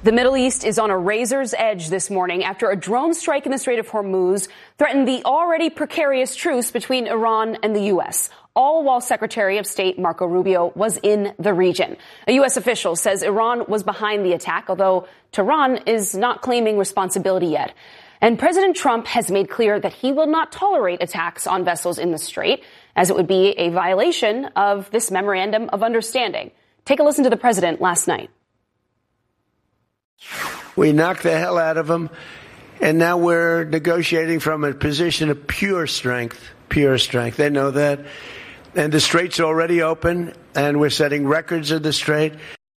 The Middle East is on a razor's edge this morning after a drone strike in the Strait of Hormuz threatened the already precarious truce between Iran and the U.S., all while Secretary of State Marco Rubio was in the region. A U.S. official says Iran was behind the attack, although Tehran is not claiming responsibility yet. And President Trump has made clear that he will not tolerate attacks on vessels in the Strait, as it would be a violation of this memorandum of understanding. Take a listen to the president last night. We knocked the hell out of them, and now we're negotiating from a position of pure strength. Pure strength. They know that. And the Strait's already open, and we're setting records of the Strait.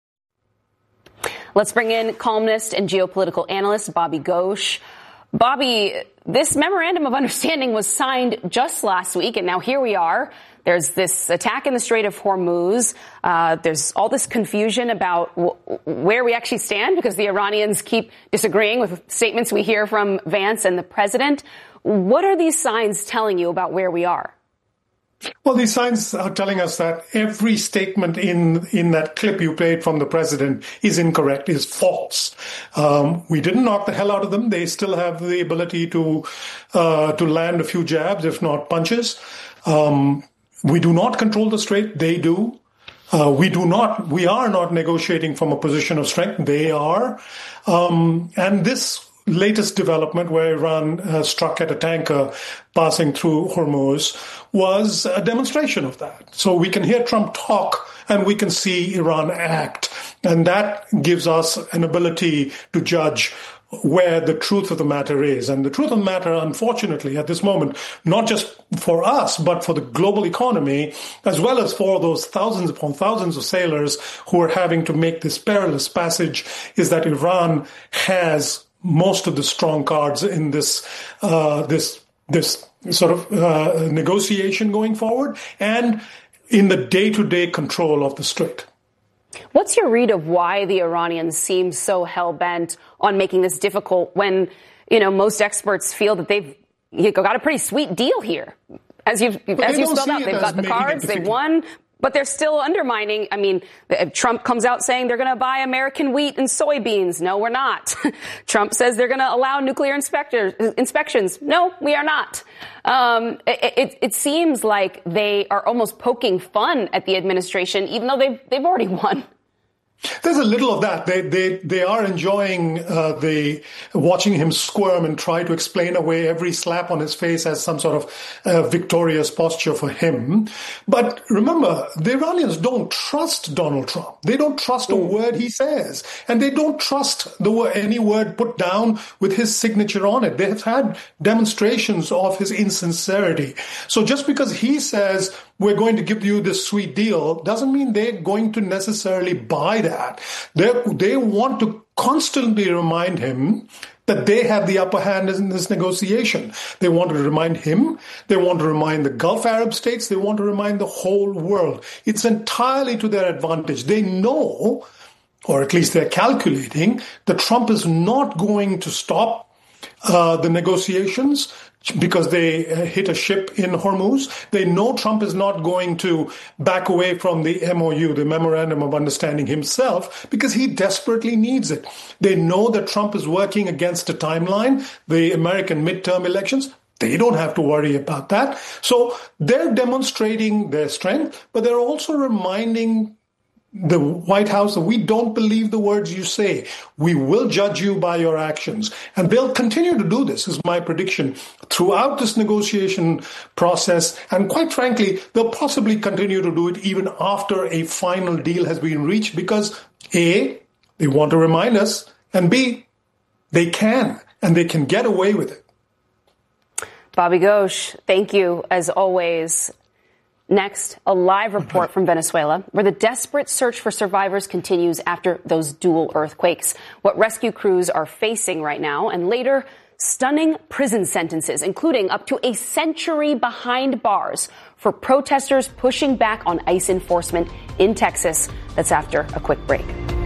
Let's bring in columnist and geopolitical analyst Bobby Ghosh. Bobby, this memorandum of understanding was signed just last week, and now here we are. There's this attack in the Strait of Hormuz. There's all this confusion about where we actually stand because the Iranians keep disagreeing with statements we hear from Vance and the president. What are these signs telling you about where we are? Well, these signs are telling us that every statement in that clip you played from the president is incorrect, is false. We didn't knock the hell out of them. They still have the ability to land a few jabs, if not punches. We do not control the Strait. They do. We are not negotiating from a position of strength. They are. And this latest development where Iran struck at a tanker passing through Hormuz was a demonstration of that. So we can hear Trump talk and we can see Iran act. And that gives us an ability to judge where the truth of the matter is. And the truth of the matter, unfortunately, at this moment, not just for us, but for the global economy, as well as for those thousands upon thousands of sailors who are having to make this perilous passage, is that Iran has most of the strong cards in this sort of negotiation going forward and in the day-to-day control of the Strait. What's your read of why the Iranians seem so hell-bent on making this difficult when, most experts feel that they've got a pretty sweet deal here? As you spelled out, they've got the cards, they've won, but they're still undermining. I mean, Trump comes out saying they're going to buy American wheat and soybeans. No, we're not. Trump says they're going to allow nuclear inspections. No, we are not. It seems like they are almost poking fun at the administration, even though they've already won. There's a little of that. They are enjoying watching him squirm and try to explain away every slap on his face as some sort of victorious posture for him. But remember, the Iranians don't trust Donald Trump. They don't trust a word he says, and they don't trust any word put down with his signature on it. They have had demonstrations of his insincerity. So just because he says we're going to give you this sweet deal doesn't mean they're going to necessarily buy that. They want to constantly remind him that they have the upper hand in this negotiation. They want to remind him. They want to remind the Gulf Arab states. They want to remind the whole world. It's entirely to their advantage. They know, or at least they're calculating, that Trump is not going to stop the negotiations because they hit a ship in Hormuz. They know Trump is not going to back away from the MOU, the Memorandum of Understanding himself, because he desperately needs it. They know that Trump is working against a timeline, the American midterm elections. They don't have to worry about that. So they're demonstrating their strength, but they're also reminding the White House that we don't believe the words you say. We will judge you by your actions. And they'll continue to do this, is my prediction, throughout this negotiation process. And quite frankly, they'll possibly continue to do it even after a final deal has been reached because A, they want to remind us, and B, they can, and they can get away with it. Bobby Ghosh, thank you as always. Next, a live report from Venezuela, where the desperate search for survivors continues after those dual earthquakes. What rescue crews are facing right now, and later, stunning prison sentences, including up to a century behind bars for protesters pushing back on ICE enforcement in Texas. That's after a quick break.